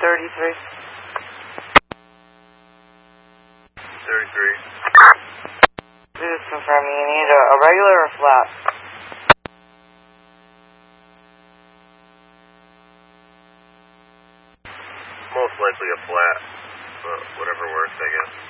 33. 33. Just confirming, you need a regular or flat? Most likely a flat, but whatever works, I guess.